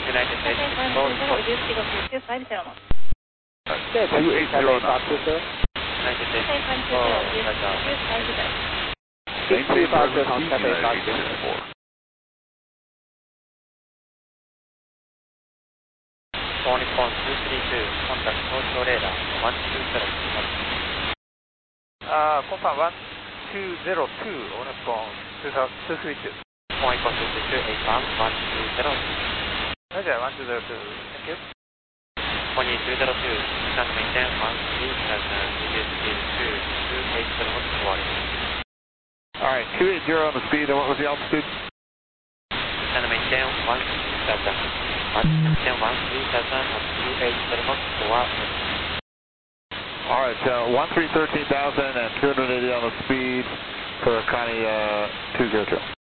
United States. Yeah, 280 Foxtrot, sir. United States. Same thing, Foxtrot, Cafe Foxtrot. Tony Pond 232, contact Tokyo radar 127. Confirm 1202, on phone 232. Tony Pond 232, 81, 1202. Roger, 1202, thank you. 2202, descend maintain 137, reduce speed to 280 knots to water. Alright, 280 on the speed, and what was the altitude? Descend maintain 137, maintain 137 at 280 knots to water. Alright, 13,000 and 280 on the speed for Connie 202.